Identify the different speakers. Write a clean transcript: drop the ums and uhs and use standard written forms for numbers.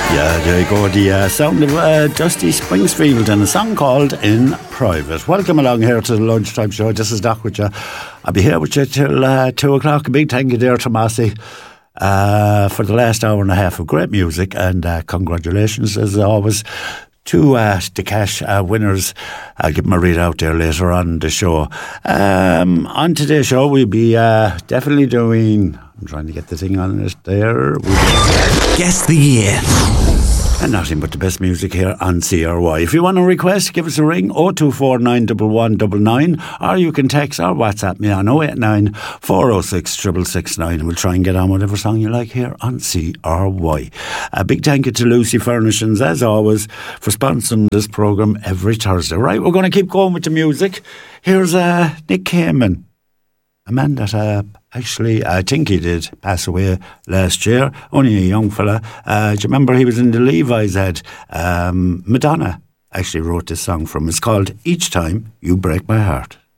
Speaker 1: Yeah, there you go. The sound of Dusty Springfield and a song called In Private. Welcome along here to the Lunchtime Show. This is Doc with you. I'll be here with you till 2 o'clock. A big thank you there to Massey for the last hour and a half of great music, and congratulations as always to the cash winners. I'll give them a read out there later on the show. On today's show we'll be definitely doing, I'm trying to get the thing on it there.
Speaker 2: Guess the year.
Speaker 1: And nothing but the best music here on CRY. If you want a request, give us a ring, 0249 11199, or you can text or WhatsApp me on 089 406 6669, and we'll try and get on whatever song you like here on CRY. A big thank you to Lucy Furnishings, as always, for sponsoring this programme every Thursday. Right, we're going to keep going with the music. Here's Nick Kamen, a man that actually, I think he did pass away last year, only a young fella. Do you remember he was in the Levi's ad? Madonna actually wrote this song from him. It's called Each Time You Break My Heart.